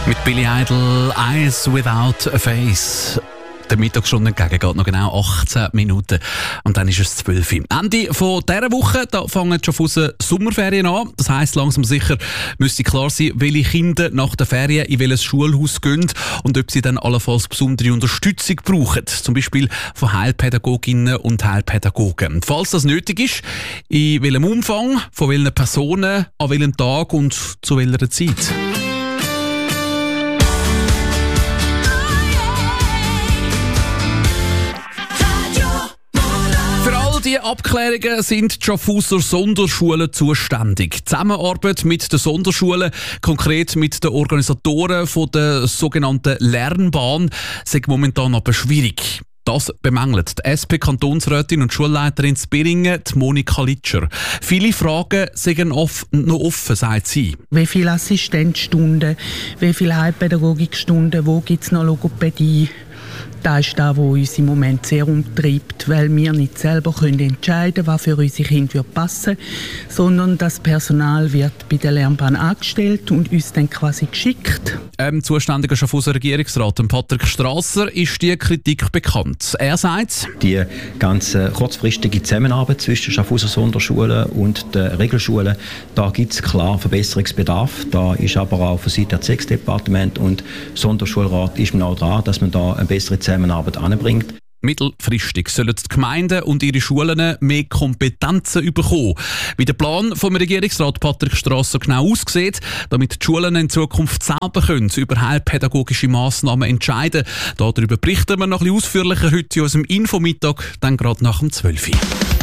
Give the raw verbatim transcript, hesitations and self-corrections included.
Mit Billy Idol, Eyes Without a Face. Der Mittagsstunde entgegen geht noch genau achtzehn Minuten und dann ist es zwölf Uhr. Ende von dieser Woche, da fangen schon von Sommerferien an. Das heisst, langsam sicher müsste klar sein, welche Kinder nach den Ferien in welches Schulhaus gehen und ob sie dann allenfalls besondere Unterstützung brauchen. Zum Beispiel von Heilpädagoginnen und Heilpädagogen. Falls das nötig ist, in welchem Umfang, von welchen Personen, an welchem Tag und zu welcher Zeit. Die Abklärungen sind die Schaffhauser Sonderschulen zuständig. Die Zusammenarbeit mit den Sonderschulen, konkret mit den Organisatoren von der sogenannten Lernbahn, ist momentan aber schwierig. Das bemängelt die S P-Kantonsrätin und Schulleiterin in Biringen, die Monika Litscher. Viele Fragen sind noch offen, sagt sie. Wie viele Assistenzstunden, wie viele Heilpädagogikstunden, wo gibt es noch Logopädie? Das ist das, was uns im Moment sehr umtreibt, weil wir nicht selber entscheiden können, was für unsere Kinder passen, sondern das Personal wird bei der Lernbahn angestellt und uns dann quasi geschickt. Ähm, zuständiger Schaffhauser Regierungsrat Patrick Strasser ist die Kritik bekannt. Er sagt, die ganze kurzfristige Zusammenarbeit zwischen Schaffhauser Sonderschulen und den Regelschulen, da gibt es klar Verbesserungsbedarf. Da ist aber auch von Seiten des Sechs-Departement und Sonderschulrat ist man auch dran, dass man da eine bessere Zusammenarbeit anbringt. Mittelfristig sollen die Gemeinden und ihre Schulen mehr Kompetenzen bekommen. Wie der Plan vom Regierungsrat Patrick Strasser genau aussieht, damit die Schulen in Zukunft selber können über heilpädagogische Massnahmen entscheiden können. Darüber berichten wir noch ein bisschen ausführlicher heute in unserem Infomittag, dann gerade nach dem zwölf Uhr.